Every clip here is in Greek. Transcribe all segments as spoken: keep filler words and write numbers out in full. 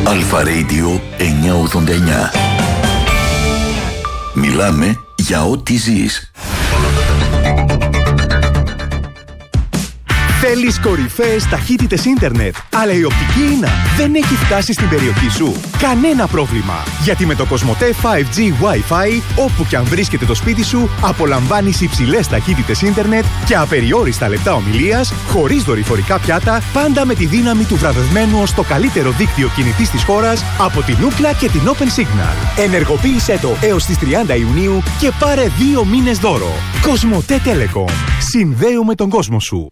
Αλφα Radio εννιακόσια ογδόντα εννιά. Μιλάμε για ό,τι ζεις. Θέλεις κορυφαίες ταχύτητες ίντερνετ, αλλά η οπτική ίνα δεν έχει φτάσει στην περιοχή σου? Κανένα πρόβλημα, γιατί με το Κοσμοτέ φάιβ τζι Wi-Fi, όπου και αν βρίσκεται το σπίτι σου, απολαμβάνεις υψηλές ταχύτητες ίντερνετ και απεριόριστα λεπτά ομιλίας, χωρίς δορυφορικά πιάτα, πάντα με τη δύναμη του βραβευμένου ως το καλύτερο δίκτυο κινητής της χώρας από την Ookla και την Open Signal. Ενεργοποίησέ το έως τις τριάντα Ιουνίου και πάρε δύο μήνες δώρο. Κοσμοτέ Telecom. Συνδέουμε τον κόσμο σου.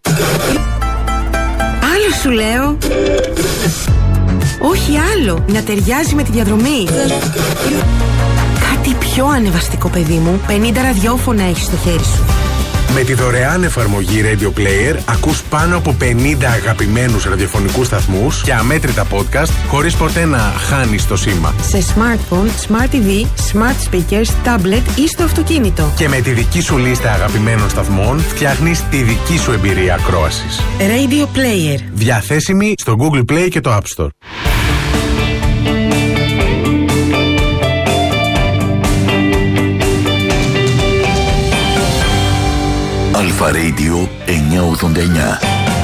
Άλλο σου λέω. Όχι άλλο. Να ταιριάζει με τη διαδρομή. Κάτι πιο ανεβαστικό, παιδί μου. πενήντα ραδιόφωνα έχεις στο χέρι σου. Με τη δωρεάν εφαρμογή Radio Player ακούς πάνω από πενήντα αγαπημένους ραδιοφωνικούς σταθμούς και αμέτρητα podcast χωρίς ποτέ να χάνεις το σήμα. Σε smartphone, smart τι βι, smart speakers, tablet ή στο αυτοκίνητο. Και με τη δική σου λίστα αγαπημένων σταθμών φτιάχνεις τη δική σου εμπειρία ακρόασης. Radio Player. Διαθέσιμη στο Google Play και το App Store. Αλφα Radio εννιακόσια ογδόντα εννιά.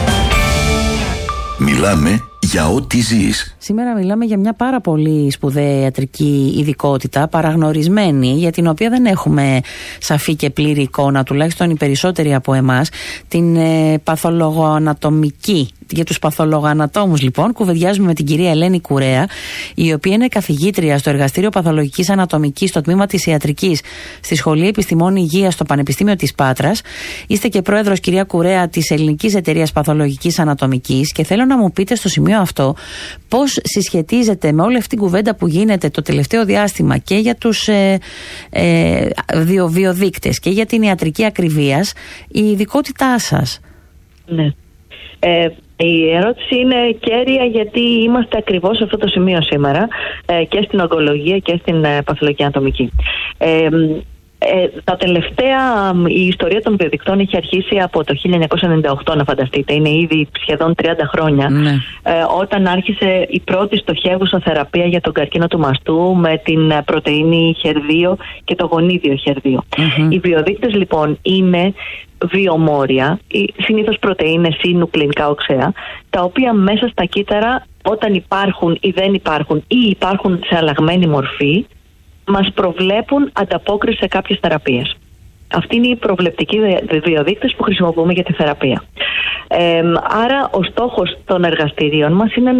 Μιλάμε για ό,τι ζεις. Σήμερα μιλάμε για μια πάρα πολύ σπουδαία ιατρική ειδικότητα, παραγνωρισμένη, για την οποία δεν έχουμε σαφή και πλήρη εικόνα, τουλάχιστον οι περισσότεροι από εμάς, την ε, παθολογοανατομική. Για τους παθολογοανατόμους, λοιπόν, κουβεντιάζουμε με την κυρία Ελένη Κουρέα, η οποία είναι καθηγήτρια στο Εργαστήριο Παθολογικής Ανατομικής στο τμήμα της Ιατρικής στη Σχολή Επιστημών Υγείας στο Πανεπιστήμιο της Πάτρας. Είστε και πρόεδρος, κυρία Κουρέα, της Ελληνικής Εταιρείας Παθολογικής Ανατομικής, και θέλω να μου πείτε στο σημείο αυτό πώς συσχετίζεται με όλη αυτή την κουβέντα που γίνεται το τελευταίο διάστημα και για τους ε, ε, βιοδείκτες και για την ιατρική ακριβίας η ειδικότητά σας. Ναι. Ε, η ερώτηση είναι κέρια, γιατί είμαστε ακριβώς σε αυτό το σημείο σήμερα, ε, και στην ογκολογία και στην ε, παθολογική ανατομική. Ε, ε, τα τελευταία, η ιστορία των βιοδεικτών έχει αρχίσει από το χίλια εννιακόσια ενενήντα οκτώ, να φανταστείτε, είναι ήδη σχεδόν τριάντα χρόνια, ναι. ε, όταν άρχισε η πρώτη στοχεύουσα θεραπεία για τον καρκίνο του μαστού με την πρωτεΐνη χερ δύο και το γονίδιο χερ δύο. Mm-hmm. Οι βιοδείκτες, λοιπόν, είναι βιομόρια, συνήθως πρωτεΐνες ή νουκλεϊνικά οξέα, τα οποία μέσα στα κύτταρα, όταν υπάρχουν ή δεν υπάρχουν ή υπάρχουν σε αλλαγμένη μορφή, μας προβλέπουν ανταπόκριση σε κάποιες θεραπείες. Αυτοί είναι οι προβλεπτικοί βιοδείκτες που χρησιμοποιούμε για τη θεραπεία. Ε, άρα ο στόχος των εργαστηρίων μας είναι